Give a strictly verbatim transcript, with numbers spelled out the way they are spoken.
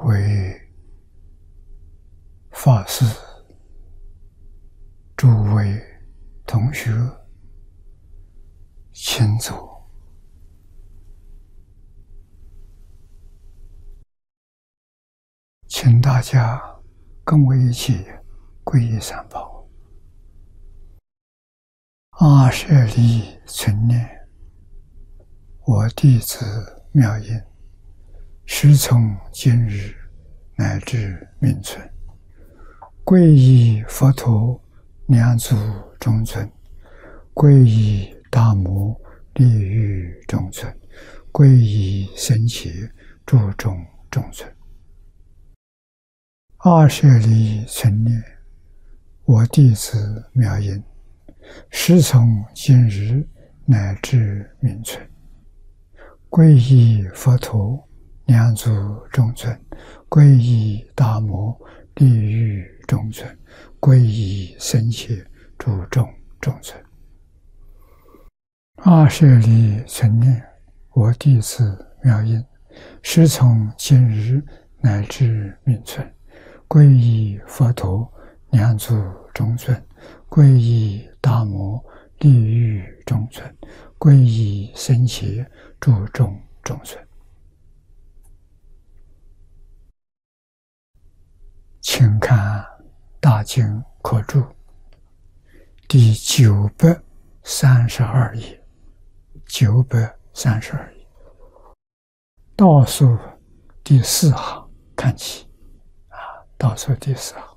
位法师、诸位同学，请坐。请大家跟我一起皈依三宝。阿舍利存念，我弟子妙音，时从今日乃至命存，皈依佛陀两足中尊，皈依大摩利欲中尊，皈依僧伽注中中尊。阿舍利存念，我弟子妙音，时从今日乃至命存，皈依佛陀两足中尊，皈依大摩利欲中尊，皈依僧伽注中中尊。阿舍利存念，我弟子妙音，时从今日乃至命存，皈依佛陀两足中尊，皈依大摩利欲中尊，皈依僧伽注中中尊。请看大经课注第九百三十二页，九百三十二页倒数第四行看起。倒数第四行，